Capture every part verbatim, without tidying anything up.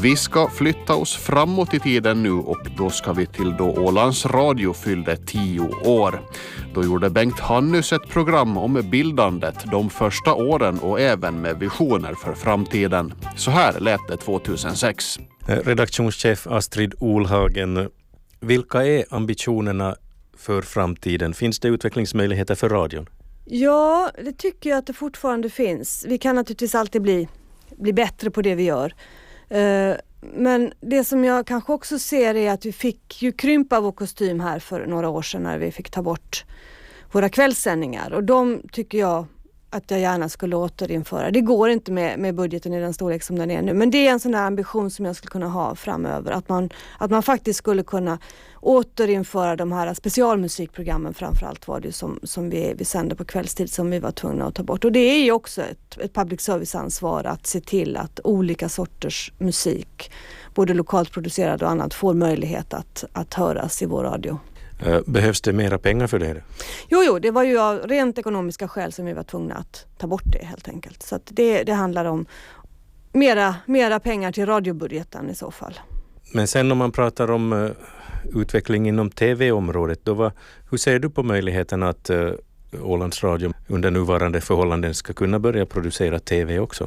Vi ska flytta oss framåt i tiden nu och då ska vi till då Ålands Radio fyllde tio år. Då gjorde Bengt Hannus ett program om bildandet de första åren och även med visioner för framtiden. Så här lät det tjugohundrasex. Redaktionschef Astrid Olhagen, vilka är ambitionerna för framtiden? Finns det utvecklingsmöjligheter för radion? Ja, det tycker jag att det fortfarande finns. Vi kan naturligtvis alltid bli, bli bättre på det vi gör. Uh, men det som jag kanske också ser är att vi fick ju krympa vår kostym här för några år sedan när vi fick ta bort våra kvällssändningar. Och de tycker jag att jag gärna skulle återinföra. Det går inte med, med budgeten i den storlek som den är nu. Men det är en sån här ambition som jag skulle kunna ha framöver. Att man, att man faktiskt skulle kunna återinföra de här specialmusikprogrammen. Framförallt var det som, som vi, vi sände på kvällstid som vi var tvungna att ta bort. Och det är ju också ett, ett public service-ansvar att se till att olika sorters musik, både lokalt producerad och annat, får möjlighet att, att höras i vår radio. Behövs det mera pengar för det? Jo, jo, det var ju av rent ekonomiska skäl som vi var tvungna att ta bort det helt enkelt. Så att det, det handlar om mera, mera pengar till radiobudgeten i så fall. Men sen om man pratar om uh, utveckling inom tv-området, då var, hur ser du på möjligheten att uh, Ålands Radio under nuvarande förhållanden ska kunna börja producera tv också?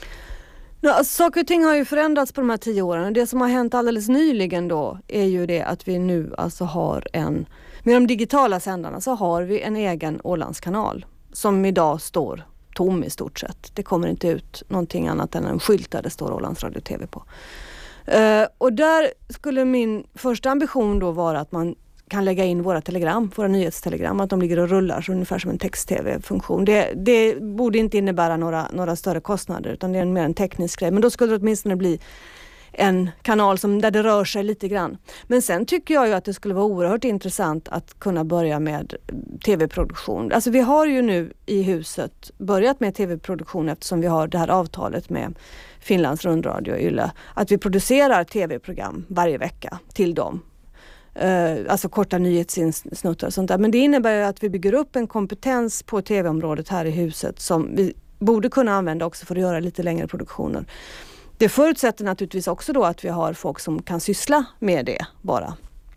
Ja, alltså, saker och ting har ju förändrats på de här tio åren. Det som har hänt alldeles nyligen då är ju det att vi nu alltså har en, med de digitala sändarna så har vi en egen Ålandskanal som idag står tom i stort sett. Det kommer inte ut någonting annat än en skylt där det står Ålands Radio T V på. Uh, och där skulle min första ambition då vara att man kan lägga in våra telegram, våra nyhetstelegram, att de ligger och rullar så ungefär som en text-tv-funktion. Det, det borde inte innebära några, några större kostnader utan det är mer en teknisk grej. Men då skulle det åtminstone bli en kanal som, där det rör sig lite grann. Men sen tycker jag ju att det skulle vara oerhört intressant att kunna börja med tv-produktion. Alltså vi har ju nu i huset börjat med tv-produktion eftersom vi har det här avtalet med Finlands rundradio och Yle. Att vi producerar tv-program varje vecka till dem. Uh, alltså korta nyhetssnuttar och sånt där. Men det innebär ju att vi bygger upp en kompetens på tv-området här i huset som vi borde kunna använda också för att göra lite längre produktioner. Det förutsätter naturligtvis också då att vi har folk som kan syssla med det bara.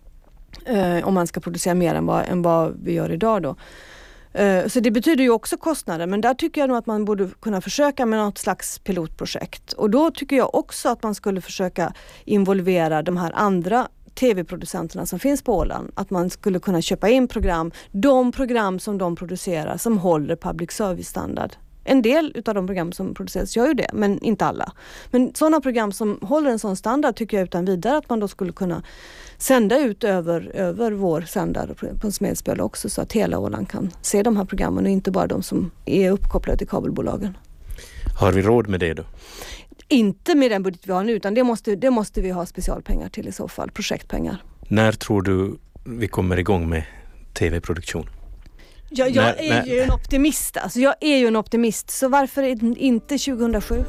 Uh, om man ska producera mer än vad, än vad vi gör idag då. Uh, så det betyder ju också kostnader, men där tycker jag nog att man borde kunna försöka med något slags pilotprojekt. Och då tycker jag också att man skulle försöka involvera de här andra tv-producenterna som finns på Åland, att man skulle kunna köpa in program, de program som de producerar som håller public service-standard. En del utav de program som produceras gör ju det, men inte alla. Men sådana program som håller en sån standard tycker jag utan vidare att man då skulle kunna sända ut över, över vår sändare på en smedspel också så att hela Åland kan se de här programmen och inte bara de som är uppkopplade till kabelbolagen. Har vi råd med det då? Inte med den budget vi har nu utan det måste, det måste vi ha specialpengar till i så fall, projektpengar. När tror du vi kommer igång med tv-produktion? Ja, jag när, är när... ju en optimist, alltså jag är ju en optimist så varför inte tjugohundrasju?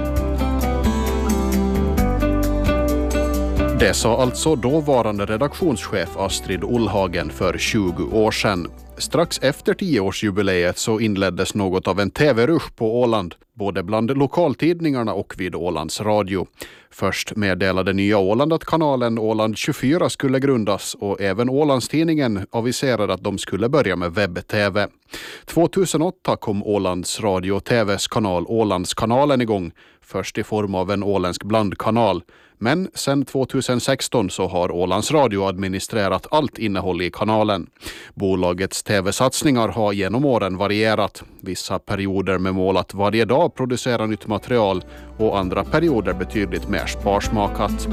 Det sa alltså dåvarande redaktionschef Astrid Olhagen för tjugo år sedan. Strax efter tioårsjubileet så inleddes något av en tv-rush på Åland, både bland lokaltidningarna och vid Ålands Radio. Först meddelade Nya Åland att kanalen Åland tjugofyra skulle grundas och även Ålandstidningen aviserade att de skulle börja med webb-tv. tjugohundraåtta kom Ålands Radio och T V:s kanal Ålandskanalen igång, först i form av en åländsk blandkanal. Men sedan tjugohundrasexton så har Ålands Radio administrerat allt innehåll i kanalen. Bolagets tv-satsningar har genom åren varierat. Vissa perioder med mål att varje dag producera nytt material och andra perioder betydligt mer sparsmakat.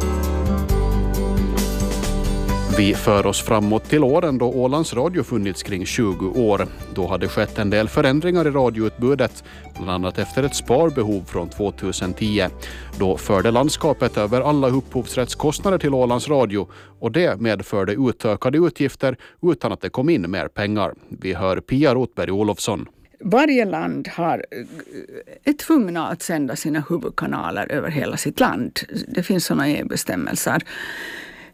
Vi för oss framåt till åren då Ålands Radio funnits kring tjugo år. Då hade skett en del förändringar i radioutbudet, bland annat efter ett sparbehov från tjugohundratio. Då förde landskapet över alla upphovsrättskostnader till Ålands Radio och det medförde utökade utgifter utan att det kom in mer pengar. Vi hör Pia Rotberg Olofsson. Varje land har, är tvungna att sända sina huvudkanaler över hela sitt land. Det finns sådana e-bestämmelser.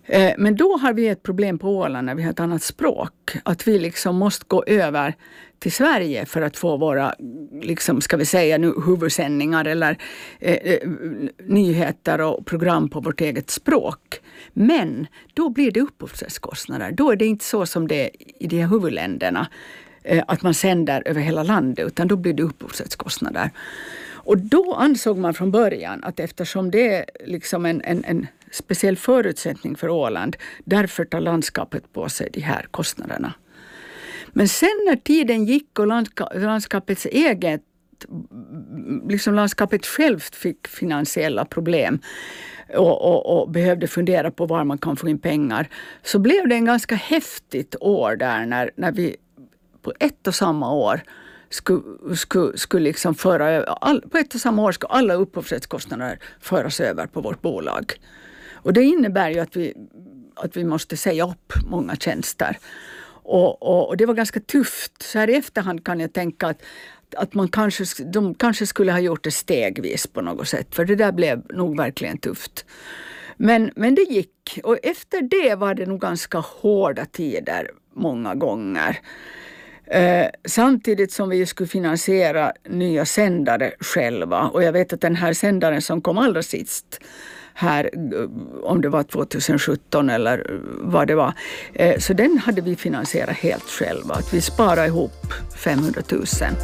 Men då har vi ett problem på Åland när vi har ett annat språk. Att vi liksom måste gå över till Sverige för att få våra, liksom, ska vi säga nu, huvudsändningar eller eh, nyheter och program på vårt eget språk. Men då blir det upphovsrättskostnader. Då är det inte så som det är i de här huvudländerna, eh, att man sänder över hela landet, utan då blir det upphovsrättskostnader. Och då ansåg man från början att eftersom det är liksom en, en, en speciell förutsättning för Åland, därför tar landskapet på sig de här kostnaderna. Men sen när tiden gick och landska, landskapets eget, liksom landskapet självt fick finansiella problem och, och, och behövde fundera på var man kan få in pengar, så blev det en ganska häftigt år där när, när vi på ett och samma år skulle, skulle, skulle liksom föra över, all, på ett och samma år ska alla upphovsrättskostnader föras över på vårt bolag. Och det innebär ju att vi, att vi måste säga upp många tjänster. Och, och, och det var ganska tufft. Så här i efterhand kan jag tänka att, att man kanske, de kanske skulle ha gjort det stegvis på något sätt. För det där blev nog verkligen tufft. Men, men det gick. Och efter det var det nog ganska hårda tider många gånger. Eh, samtidigt som vi skulle finansiera nya sändare själva. Och jag vet att den här sändaren som kom allra sist här, om det var tjugohundrasjutton eller vad det var, eh, så den hade vi finansierat helt själva. Att vi sparade ihop femhundratusen.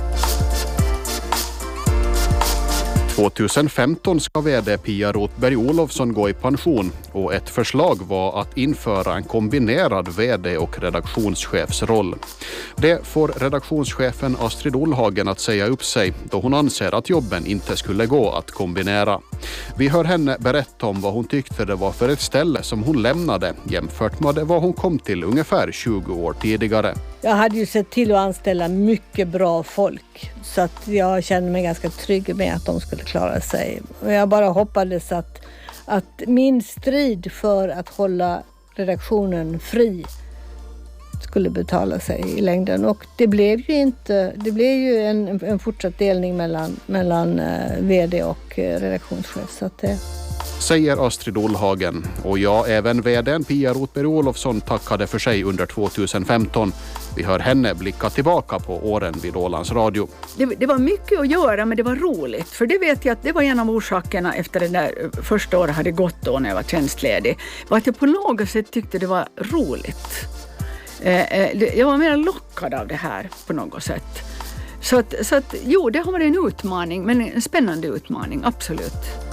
tjugohundrafemton ska vd Pia Rotberg Olofsson gå i pension och ett förslag var att införa en kombinerad vd- och redaktionschefsroll. Det får redaktionschefen Astrid Olhagen att säga upp sig då hon anser att jobben inte skulle gå att kombinera. Vi hör henne berätta om vad hon tyckte det var för ett ställe som hon lämnade jämfört med vad hon kom till ungefär tjugo år tidigare. Jag hade ju sett till att anställa mycket bra folk så att jag kände mig ganska trygg med att de skulle klara sig. Och jag bara hoppades att, att min strid för att hålla redaktionen fri skulle betala sig i längden. Och det blev ju inte, det blev ju en, en fortsatt delning mellan, mellan uh, vd och uh, redaktionschef. Så att det... Säger Astrid Olhagen. Och ja, även vdn Pia Rotberg Olofsson tackade för sig under tjugohundrafemton. Vi hör henne blicka tillbaka på åren vid Ålands Radio. Det, det var mycket att göra, men det var roligt. För det vet jag att det var en av orsakerna efter det där första året hade gått då när jag var tjänstledig. Var att jag på något sätt tyckte det var roligt. Eh, jag var mer lockad av det här på något sätt. Så att, så att jo, det har varit en utmaning, men en spännande utmaning, absolut.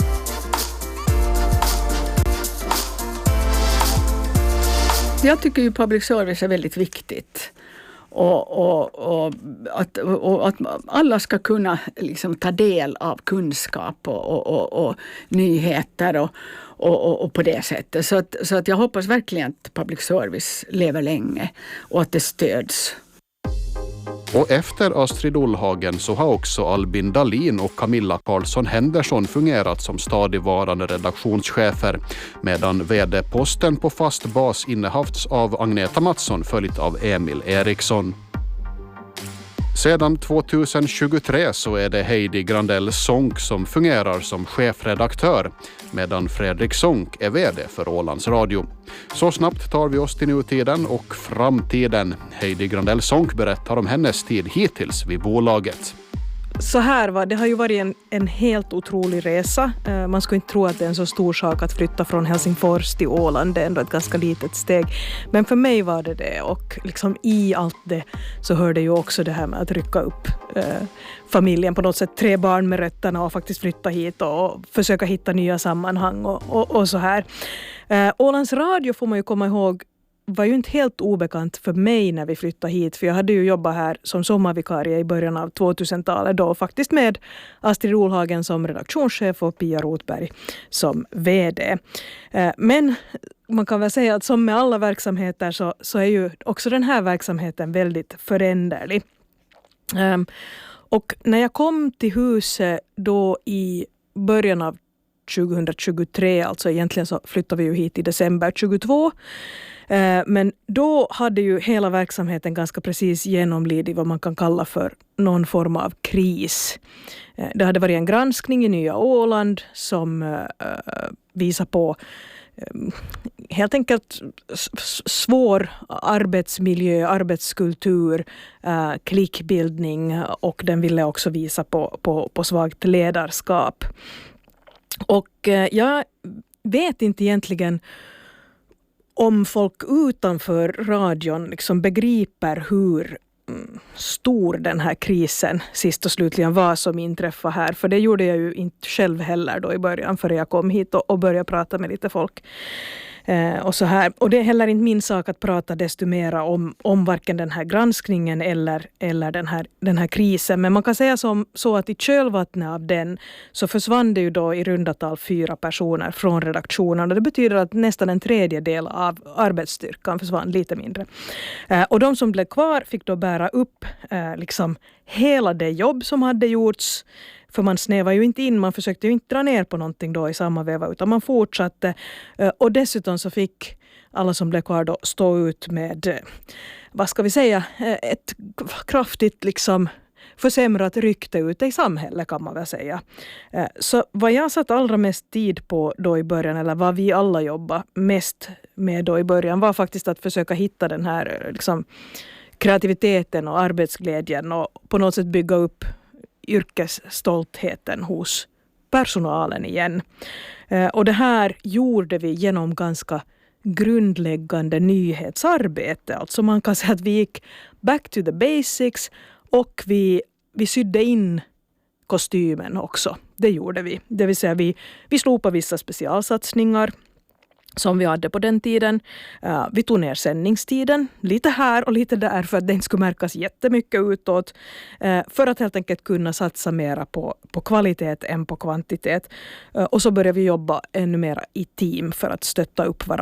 Jag tycker ju public service är väldigt viktigt. Och, och, och, att, och att alla ska kunna liksom ta del av kunskap och, och, och, och nyheter och, och, och på det sättet. Så att, så att jag hoppas verkligen att public service lever länge och att det stöds. Och efter Astrid Olhagen så har också Albin Dahlin och Camilla Karlsson Henderson fungerat som stadigvarande redaktionschefer, medan vd-posten på fast bas innehafts av Agneta Mattsson följt av Emil Eriksson. Sedan tjugohundratjugotre så är det Heidi Grandell Sonck som fungerar som chefredaktör, medan Fredrik Sonck är vd för Ålands Radio. Så snabbt tar vi oss till nutiden och framtiden. Heidi Grandell Sonck berättar om hennes tid hittills vid bolaget. Så här var det, har ju varit en, en helt otrolig resa. Uh, man skulle inte tro att det är en så stor sak att flytta från Helsingfors till Åland. Det är ändå ett ganska litet steg. Men för mig var det det. Och liksom i allt det så hörde ju också det här med att rycka upp uh, familjen på något sätt. Tre barn med rötterna och faktiskt flytta hit och, och försöka hitta nya sammanhang och, och, och så här. Uh, Ålands Radio får man ju komma ihåg var ju inte helt obekant för mig när vi flyttade hit. För jag hade ju jobbat här som sommarvikarie i början av tvåtusentalet då faktiskt med Astrid Olhagen som redaktionschef och Pia Rotberg som vd. Men man kan väl säga att som med alla verksamheter så, så är ju också den här verksamheten väldigt föränderlig. Och när jag kom till huset då i början av tjugohundratjugotre, alltså egentligen så flyttade vi ju hit i december tjugotvå. Men då hade ju hela verksamheten ganska precis genomlidit vad man kan kalla för någon form av kris. Det hade varit en granskning i Nya Åland som visar på helt enkelt svår arbetsmiljö, arbetskultur, äh, klickbildning, och den ville också visa på, på, på svagt ledarskap. Och äh, jag vet inte egentligen om folk utanför radion liksom begriper hur stor den här krisen sist och slutligen var som inträffade här. För det gjorde jag ju inte själv heller då i början, för jag kom hit och, och började prata med lite folk. Eh, och, så här. Och det är heller inte min sak att prata desto mera om, om varken den här granskningen eller, eller den, här, den här krisen. Men man kan säga som, så att i kölvattnet av den så försvann det ju då i runda tal fyra personer från redaktionen. Och det betyder att nästan en tredjedel av arbetsstyrkan försvann, lite mindre. Eh, och de som blev kvar fick då bära upp eh, liksom hela det jobb som hade gjorts. För man snävar ju inte in, man försökte ju inte dra ner på någonting då i samma veva, utan man fortsatte. Och dessutom så fick alla som blev kvar då stå ut med, vad ska vi säga, ett kraftigt liksom försämrat rykte ute i samhället, kan man väl säga. Så vad jag satt allra mest tid på då i början, eller vad vi alla jobbar mest med då i början, var faktiskt att försöka hitta den här liksom kreativiteten och arbetsglädjen och på något sätt bygga upp yrkesstoltheten hos personalen igen. Och det här gjorde vi genom ganska grundläggande nyhetsarbete. Alltså man kan säga att vi gick back to the basics och vi, vi sydde in kostymen också. Det gjorde vi. Det vill säga vi, vi slopade vissa specialsatsningar som vi hade på den tiden. Uh, vi tog ner sändningstiden lite här och lite där för att den skulle märkas jättemycket utåt. Uh, för att helt enkelt kunna satsa mera på, på kvalitet än på kvantitet. Uh, och så började vi jobba ännu mer i team för att stötta upp varandra.